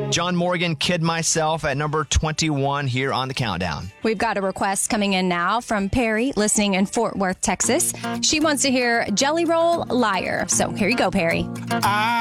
John Morgan, Kid Myself at number 21 here on the countdown. We've got a request coming in now from Perry, listening in Fort Worth, Texas. She wants to hear Jelly Roll Liar. So here you go, Perry.